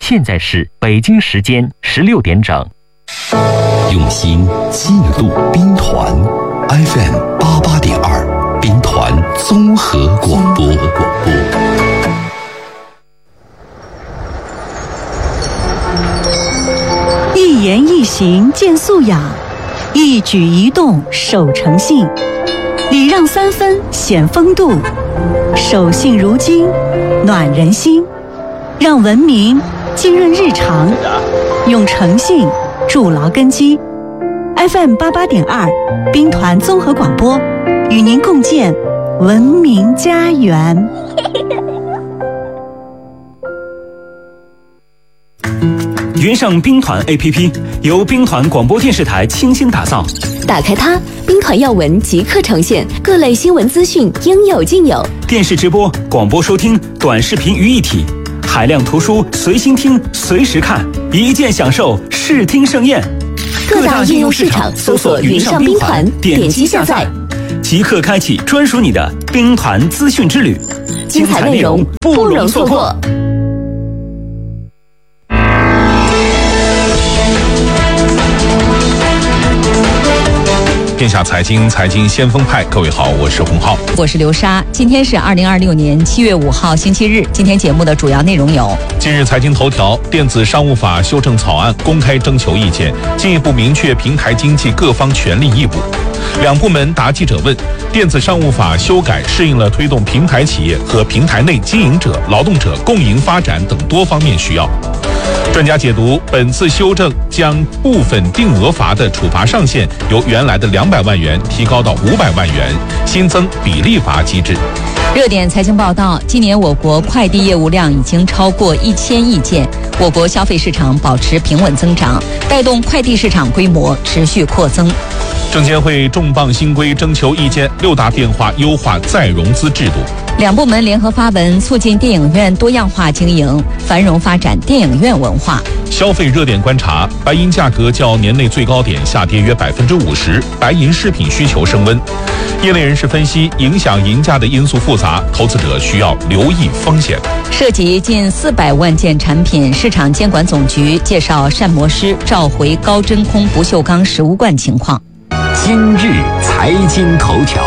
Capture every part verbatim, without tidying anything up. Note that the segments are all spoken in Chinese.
现在是北京时间十六点整。 用心记录兵团 F M 八八点二，兵团综合广播。 一言一行见素养，一举一动守诚信，礼让三分显风度，守信如金暖人心，让文明浸润日常，用诚信筑牢根基。 F M 八八点二，兵团综合广播，与您共建文明家园。 云上兵团 A P P 由兵团广播电视台倾心打造， 打开它，兵团要闻即刻呈现，各类新闻资讯应有尽有， 电视直播、广播收听、短视频于一体，海量图书随心听、随时看，一键享受视听盛宴。 各大应用市场搜索云上兵团，点击下载， 即刻开启专属你的兵团资讯之旅， 精彩内容不容错过。 天下财经，财经先锋派，各位好，我是洪浩， 我是刘莎。今天是二零二六年七月五号，星期日。今天节目的主要内容有： 今日财经头条，电子商务法修正草案公开征求意见，进一步明确平台经济各方权利义务。两部门答记者问，电子商务法修改适应了推动平台企业和平台内经营者、劳动者共赢发展等多方面需要。专家解读，本次修正将部分定额罚的处罚上限由原来的两百万元提高到五百万元，新增比例罚机制。 热点财经报道，今年我国快递业务量已经超过一千亿件，我国消费市场保持平稳增长，带动快递市场规模持续扩增。 证监会重磅新规征求意见，六大变化优化再融资制度。 两部门联合发文，促进电影院多样化经营，繁荣发展电影院文化。 消费热点观察，白银价格较年内最高点下跌约百分之五十，白银饰品需求升温。业内人士分析，影响银价的因素复杂，投资者需要留意风险。 涉及近四百万件产品，市场监管总局介绍膳魔师召回高真空不锈钢食物罐情况。 今日财经头条。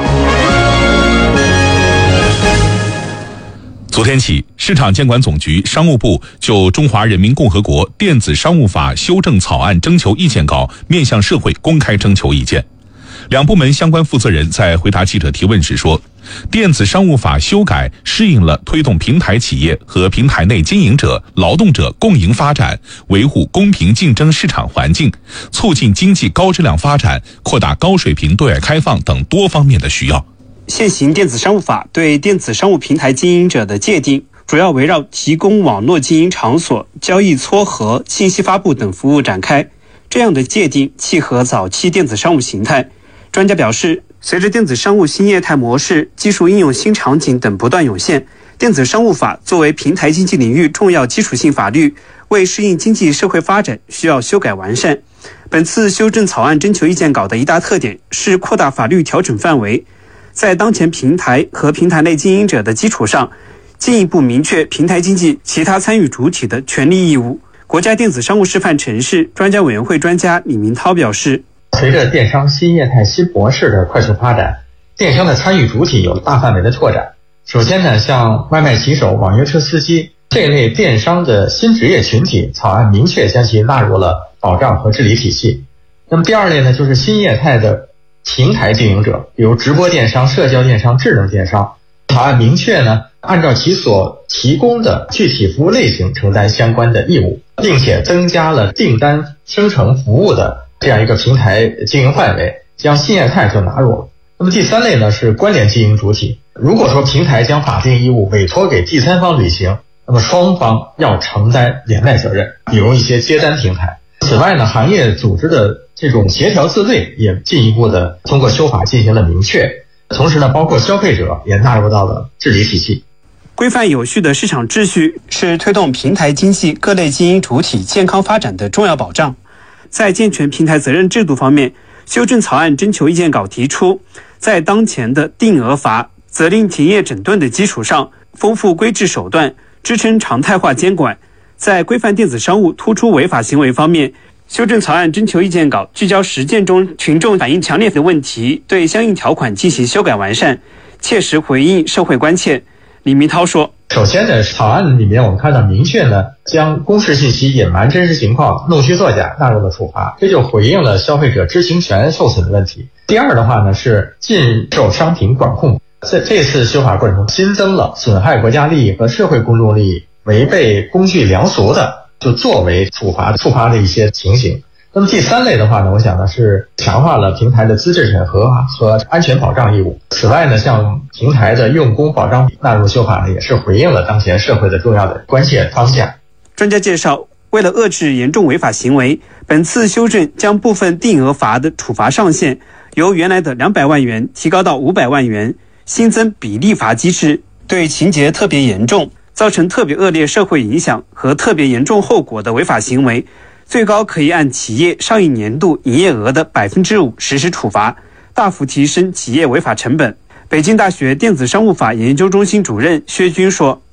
昨天起，市场监管总局、商务部就《中华人民共和国电子商务法》修正草案征求意见稿面向社会公开征求意见。两部门相关负责人在回答记者提问时说，电子商务法修改适应了推动平台企业和平台内经营者、劳动者共赢发展，维护公平竞争市场环境，促进经济高质量发展，扩大高水平对外开放等多方面的需要。 现行电子商务法对电子商务平台经营者的界定，主要围绕提供网络经营场所、交易撮合、信息发布等服务展开。这样的界定契合早期电子商务形态。专家表示，随着电子商务新业态模式、技术应用新场景等不断涌现，电子商务法作为平台经济领域重要基础性法律，为适应经济社会发展需要修改完善。本次修正草案征求意见稿的一大特点是扩大法律调整范围，在当前平台和平台内经营者的基础上，进一步明确平台经济其他参与主体的权利义务。国家电子商务示范城市专家委员会专家李明涛表示， 随着电商新业态新模式的快速发展，电商的参与主体有大范围的拓展。首先呢，像外卖骑手、网约车司机这类电商的新职业群体，草案明确将其纳入了保障和治理体系。那么第二类呢，就是新业态的平台经营者，比如直播电商、社交电商、智能电商。草案明确呢，按照其所提供的具体服务类型承担相关的义务，并且增加了订单生成服务的这样一个平台经营范围，将新业态就纳入了。那么第三类呢，是关联经营主体。如果说平台将法定义务委托给第三方履行，那么双方要承担连带责任，比如一些接单平台。此外呢，行业组织的这种协调自卫也进一步的通过修法进行了明确，同时呢，包括消费者也纳入到了治理体系。 规范有序的市场秩序是推动平台经济各类经营主体健康发展的重要保障。在健全平台责任制度方面，修正草案征求意见稿提出，在当前的定额罚、责令停业整顿的基础上，丰富规制手段，支撑常态化监管， 在规范电子商务突出违法行为方面，修正草案征求意见稿聚焦实践中群众反映强烈的问题，对相应条款进行修改完善，切实回应社会关切。李明涛说， 首先呢，草案里面我们看到明确呢，将公示信息隐瞒真实情况、弄虚作假纳入了处罚，这就回应了消费者知情权受损的问题。第二的话呢，是禁售商品管控。在这次修法过程中，新增了损害国家利益和社会公众利益、违背公序良俗的，就作为处罚触发的一些情形。那么第三类的话呢，我想呢是强化了平台的资质审核和安全保障义务。此外呢，像平台的用工保障纳入修法呢，也是回应了当前社会的重要的关切方向。 专家介绍，为了遏制严重违法行为，本次修正将部分定额罚的处罚上限由原来的两百万元提高到五百万元，新增比例罚机制，对情节特别严重、造成特别恶劣社会影响和特别严重后果的违法行为，最高可以按企业上一年度营业额的百分之五实施处罚，大幅提升企业违法成本。北京大学电子商务法研究中心主任薛军说，